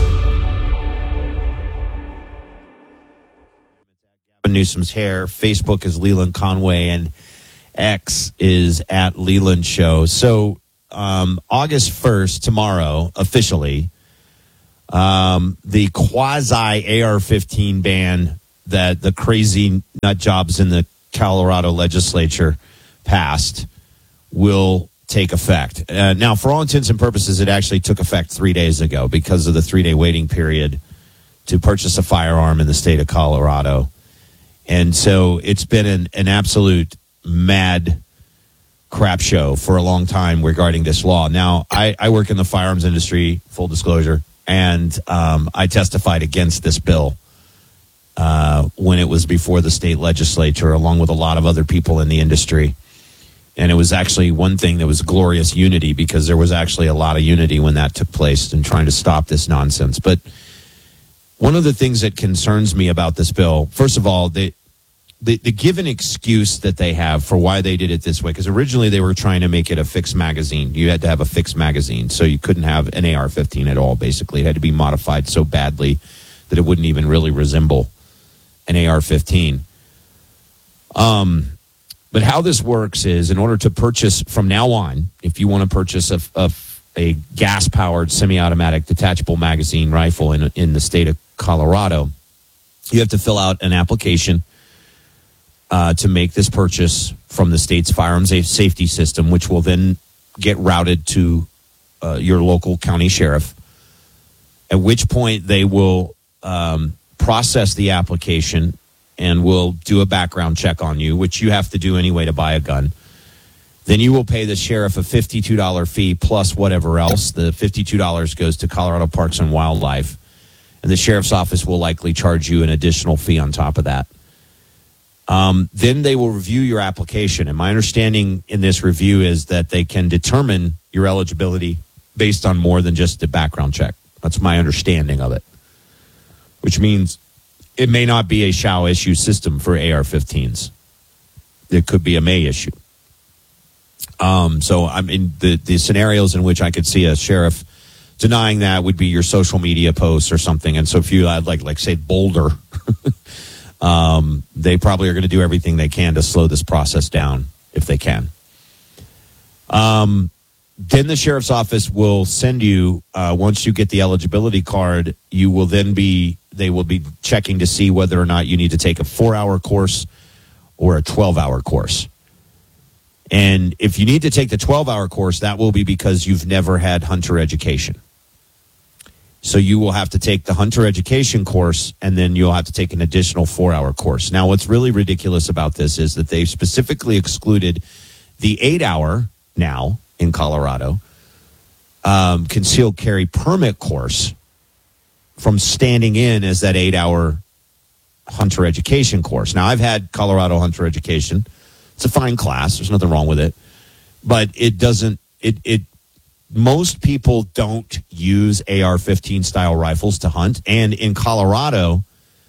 Newsom's hair. Facebook is Leland Conway, and X is at Leland Show. So August 1st, tomorrow, officially, the quasi AR-15 ban that the crazy nut jobs in the Colorado legislature passed will take effect. Now, for all intents and purposes, it actually took effect 3 days ago because of the 3-day waiting period to purchase a firearm in the state of Colorado. And so it's been an absolute mad crap show for a long time regarding this law. Now, I work in the firearms industry, full disclosure, and I testified against this bill when it was before the state legislature, along with a lot of other people in the industry. And it was actually one thing that was glorious unity, because there was actually a lot of unity when that took place in trying to stop this nonsense. But one of the things that concerns me about this bill, first of all, the given excuse that they have for why they did it this way, because originally they were trying to make it a fixed magazine. You had to have a fixed magazine, so you couldn't have an AR-15 at all, basically. It had to be modified so badly that it wouldn't even really resemble an AR-15. But how this works is, in order to purchase from now on, if you want to purchase a gas-powered semi-automatic detachable magazine rifle in the state of Colorado, you have to fill out an application to make this purchase from the state's firearms safety system, which will then get routed to your local county sheriff, at which point they will process the application and will do a background check on you, which you have to do anyway to buy a gun. Then you will pay the sheriff a $52 fee plus whatever else. The $52 goes to Colorado Parks and Wildlife, and the sheriff's office will likely charge you an additional fee on top of that. Then they will review your application. And my understanding in this review is that they can determine your eligibility based on more than just a background check. That's my understanding of it, which means it may not be a shall issue system for AR-15s. It could be a may issue. So I mean, the scenarios in which I could see a sheriff denying that would be your social media posts or something. And so if you had like say Boulder, they probably are going to do everything they can to slow this process down if they can. Then the sheriff's office will send you, once you get the eligibility card, they will be checking to see whether or not you need to take a 4-hour course or a 12-hour course. And if you need to take the 12-hour course, that will be because you've never had hunter education. So you will have to take the hunter education course, and then you'll have to take an additional 4-hour course. Now, what's really ridiculous about this is that they've specifically excluded the 8-hour now in Colorado concealed carry permit course from standing in as that 8-hour hunter education course. Now, I've had Colorado hunter education. It's a fine class. There's nothing wrong with it. But it doesn't, most people don't use AR-15 style rifles to hunt. And in Colorado,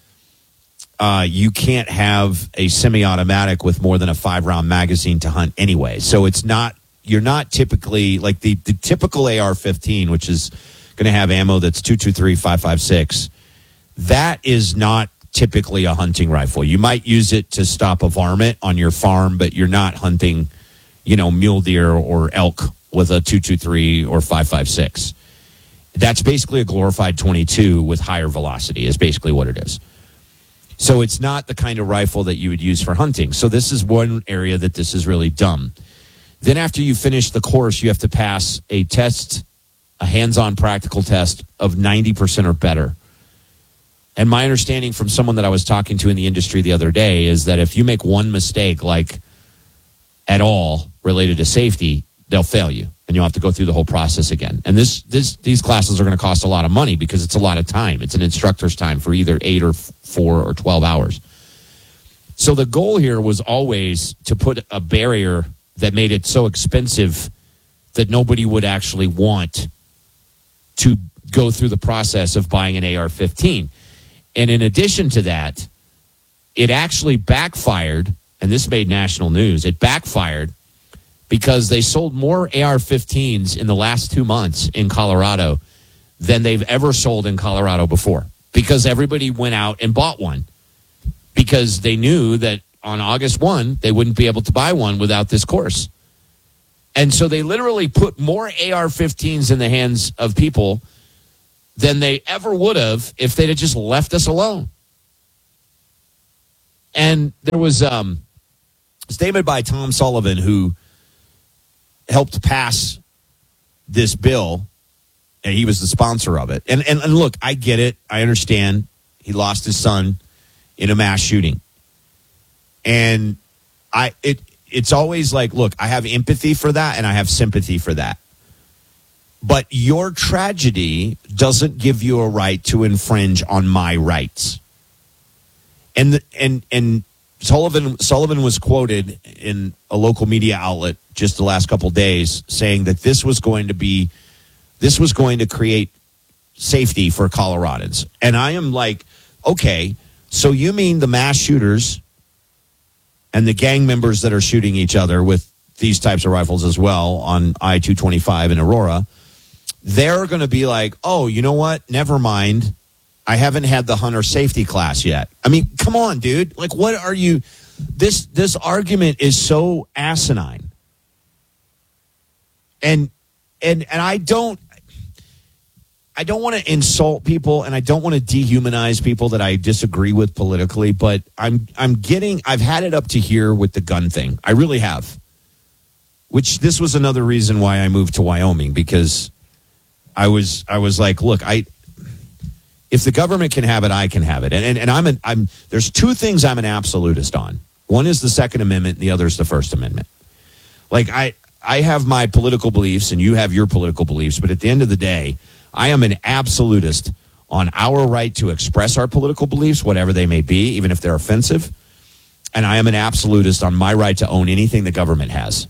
you can't have a semi-automatic with more than a 5-round magazine to hunt anyway. So you're not typically, like the typical AR-15, which is going to have ammo that's .223, 5.56. That is not typically a hunting rifle. You might use it to stop a varmint on your farm, but you're not hunting, mule deer or elk with a .223 or 5.56. That's basically a glorified .22 with higher velocity is basically what it is. So it's not the kind of rifle that you would use for hunting. So this is one area that this is really dumb. Then after you finish the course, you have to pass a test, a hands-on practical test of 90% or better. And my understanding from someone that I was talking to in the industry the other day is that if you make one mistake, like at all related to safety, they'll fail you, and you'll have to go through the whole process again. And these classes are going to cost a lot of money because it's a lot of time. It's an instructor's time for either 8 or 4 or 12 hours. So the goal here was always to put a barrier that made it so expensive that nobody would actually want to go through the process of buying an AR-15. And in addition to that, it actually backfired, and this made national news. It backfired because they sold more AR-15s in the last 2 months in Colorado than they've ever sold in Colorado before, because everybody went out and bought one because they knew that on August 1, they wouldn't be able to buy one without this course. And so they literally put more AR-15s in the hands of people than they ever would have if they'd have just left us alone. And there was a statement by Tom Sullivan, who helped pass this bill, and he was the sponsor of it. And look, I get it. I understand. He lost his son in a mass shooting. And it's always like, look, I have empathy for that and I have sympathy for that. But your tragedy doesn't give you a right to infringe on my rights. And Sullivan was quoted in a local media outlet just the last couple of days saying that this was going to create safety for Coloradans. And I am like, okay, so you mean the mass shooters and the gang members that are shooting each other with these types of rifles as well on I-225 in Aurora, they're going to be like, oh, you know what? Never mind. I haven't had the hunter safety class yet. I mean, come on, dude. Like, what are you? This argument is so asinine. And I don't want to insult people, and I don't want to dehumanize people that I disagree with politically, but I've had it up to here with the gun thing. I really have. Which this was another reason why I moved to Wyoming, because I was like, look, if the government can have it, I can have it. And there's two things I'm an absolutist on. One is the Second Amendment, and the other is the First Amendment. Like, I have my political beliefs, and you have your political beliefs, but at the end of the day, I am an absolutist on our right to express our political beliefs, whatever they may be, even if they're offensive. And I am an absolutist on my right to own anything the government has.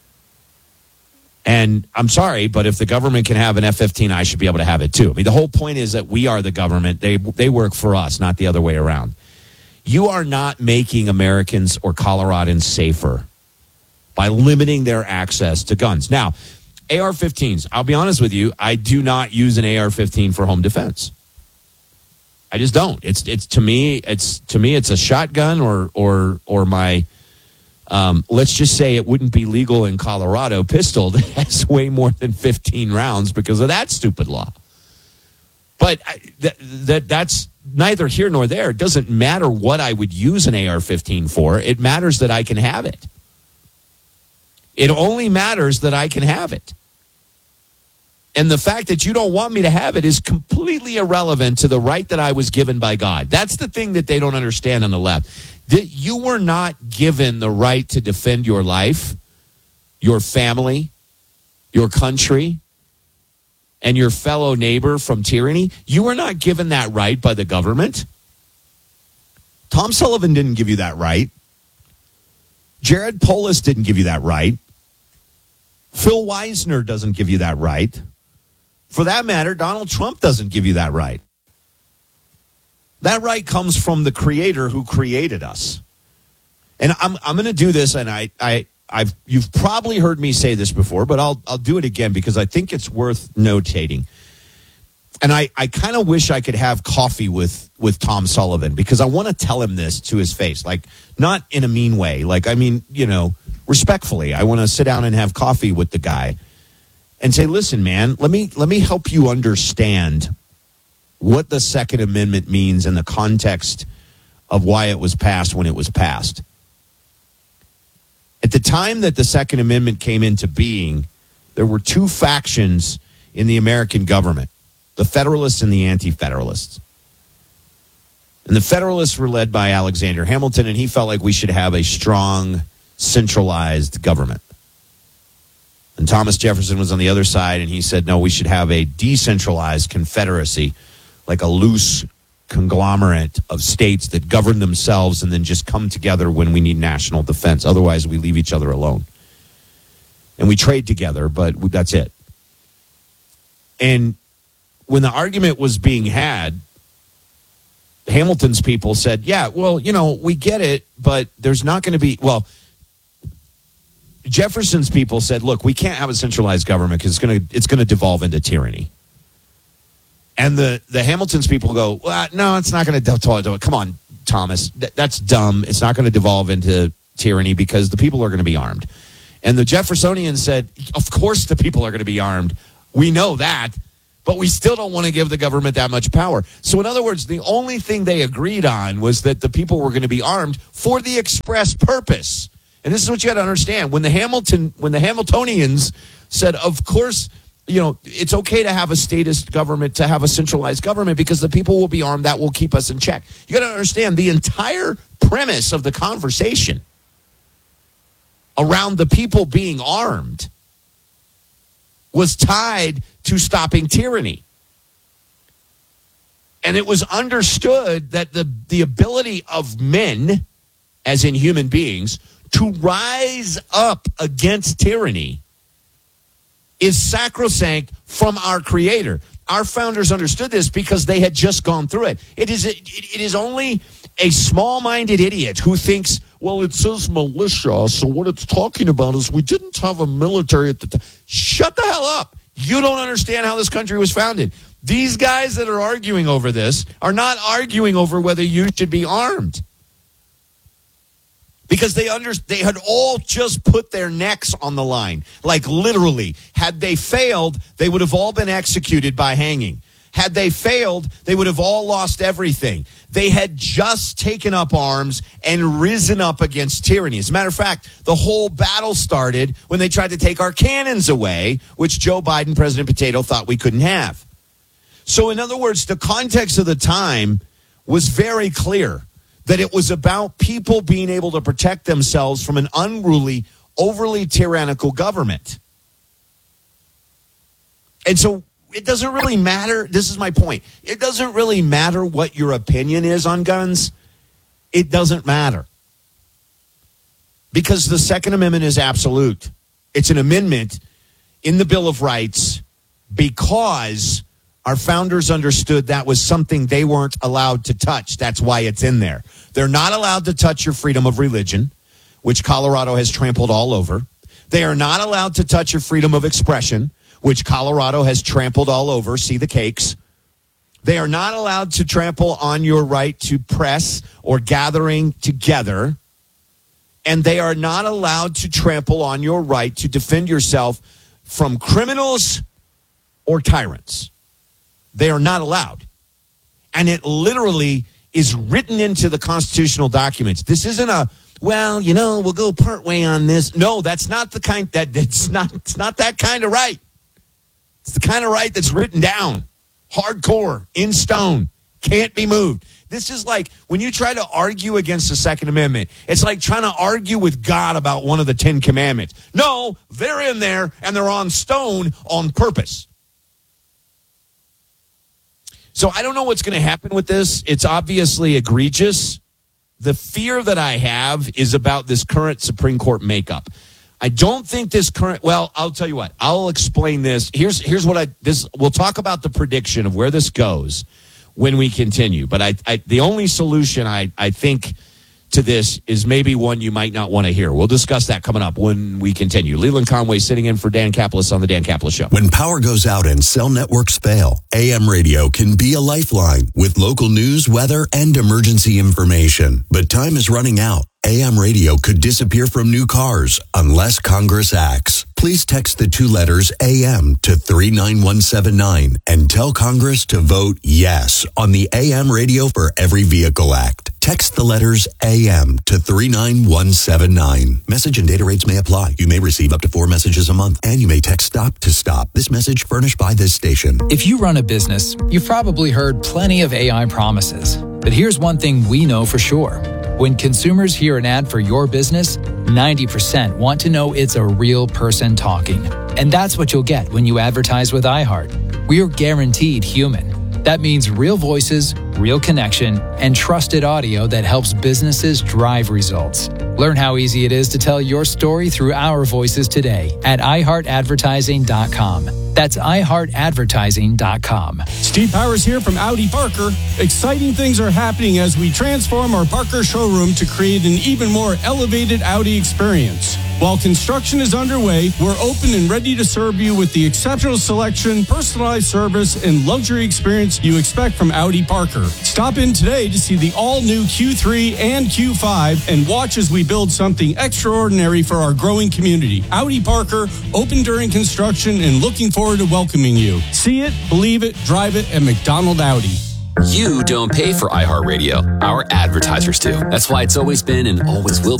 And I'm sorry, but if the government can have an F-15, I should be able to have it too. I mean, the whole point is that we are the government. They work for us, not the other way around. You are not making Americans or Coloradans safer by limiting their access to guns. Now, AR-15s, I'll be honest with you, I do not use an AR-15 for home defense. I just don't. It's to me it's a shotgun or my let's just say it wouldn't be legal in Colorado pistol that has way more than 15 rounds because of that stupid law. But that's neither here nor there. It doesn't matter what I would use an AR-15 for. It matters that I can have it. It only matters that I can have it. And the fact that you don't want me to have it is completely irrelevant to the right that I was given by God. That's the thing that they don't understand on the left. That you were not given the right to defend your life, your family, your country, and your fellow neighbor from tyranny. You were not given that right by the government. Tom Sullivan didn't give you that right. Jared Polis didn't give you that right. Phil Weisner doesn't give you that right. For that matter, Donald Trump doesn't give you that right. That right comes from the Creator who created us. And I'm going to do this, and you've probably heard me say this before, but I'll do it again because I think it's worth notating. And I kind of wish I could have coffee with Tom Sullivan because I want to tell him this to his face, like not in a mean way. Like, I mean, respectfully, I want to sit down and have coffee with the guy and say, listen, man, let me help you understand what the Second Amendment means in the context of why it was passed when it was passed. At the time that the Second Amendment came into being, there were two factions in the American government, the Federalists and the Anti-Federalists. And the Federalists were led by Alexander Hamilton, and he felt like we should have a strong, centralized government. And Thomas Jefferson was on the other side, and he said, no, we should have a decentralized confederacy, like a loose conglomerate of states that govern themselves and then just come together when we need national defense. Otherwise, we leave each other alone. and we trade together, but that's it. And when the argument was being had, Hamilton's people said, yeah, well, we get it, but there's not going to be, Jefferson's people said, look, we can't have a centralized government because it's going to devolve into tyranny. And the Hamilton's people go, well, no, it's not going to devolve. Come on, Thomas, that's dumb. It's not going to devolve into tyranny because the people are going to be armed. And the Jeffersonians said, of course the people are going to be armed. We know that. But we still don't want to give the government that much power. So in other words, the only thing they agreed on was that the people were going to be armed for the express purpose. And this is what you got to understand. When the Hamiltonians said, of course, it's okay to have a statist government, to have a centralized government, because the people will be armed. That will keep us in check. You got to understand the entire premise of the conversation around the people being armed was tied to stopping tyranny. And it was understood that the ability of men, as in human beings, to rise up against tyranny is sacrosanct from our Creator. Our founders understood this because they had just gone through it. It is only a small-minded idiot who thinks, well, it says militia, so what it's talking about is we didn't have a military at the time. Shut the hell up. You don't understand how this country was founded. These guys that are arguing over this are not arguing over whether you should be armed. Because they had all just put their necks on the line. Like literally, had they failed, they would have all been executed by hanging. Had they failed, they would have all lost everything. They had just taken up arms and risen up against tyranny. As a matter of fact, the whole battle started when they tried to take our cannons away, which Joe Biden, President Potato, thought we couldn't have. So in other words, the context of the time was very clear that it was about people being able to protect themselves from an unruly, overly tyrannical government. And so it doesn't really matter. This is my point. It doesn't really matter what your opinion is on guns. It doesn't matter. Because the Second Amendment is absolute. It's an amendment in the Bill of Rights because our founders understood that was something they weren't allowed to touch. That's why it's in there. They're not allowed to touch your freedom of religion, which Colorado has trampled all over. They are not allowed to touch your freedom of expression, which Colorado has trampled all over. See the cakes. They are not allowed to trample on your right to press or gathering together. And they are not allowed to trample on your right to defend yourself from criminals or tyrants. They are not allowed. And it literally is written into the constitutional documents. This isn't a, we'll go part way on this. No, that's not the kind it's not that kind of right. It's the kind of right that's written down. Hardcore, in stone, can't be moved. This is like when you try to argue against the Second Amendment, it's like trying to argue with God about one of the 10 Commandments. No, they're in there and they're on stone on purpose. So I don't know what's going to happen with this. It's obviously egregious. The fear that I have is about this current Supreme Court makeup. I don't think this I'll tell you what. I'll explain this. Here's what we'll talk about the prediction of where this goes when we continue. But the only solution I think to this is maybe one you might not want to hear. We'll discuss that coming up when we continue. Leland Conway sitting in for Dan Caplis on the Dan Caplis Show. When power goes out and cell networks fail, AM radio can be a lifeline with local news, weather, and emergency information. But time is running out. AM radio could disappear from new cars unless Congress acts. Please text the 2 letters AM to 39179 and tell Congress to vote yes on the AM Radio for Every Vehicle Act. Text the letters AM to 39179. Message and data rates may apply. You may receive up to 4 messages a month, and you may text STOP to STOP. This message furnished by this station. If you run a business, you've probably heard plenty of AI promises. But here's one thing we know for sure. When consumers hear an ad for your business, 90% want to know it's a real person talking. And that's what you'll get when you advertise with iHeart. We're guaranteed human. That means real voices, real connection, and trusted audio that helps businesses drive results. Learn how easy it is to tell your story through our voices today at iHeartAdvertising.com. That's iHeartAdvertising.com. Steve Powers here from Audi Parker. Exciting things are happening as we transform our Parker showroom to create an even more elevated Audi experience. While construction is underway, we're open and ready to serve you with the exceptional selection, personalized service, and luxury experience you expect from Audi Parker. Stop in today to see the all-new Q3 and Q5 and watch as we build something extraordinary for our growing community. Audi Parker, open during construction and looking forward to welcoming you. See it, believe it, drive it at McDonald Audi. You don't pay for iHeartRadio. Our advertisers do. That's why it's always been and always will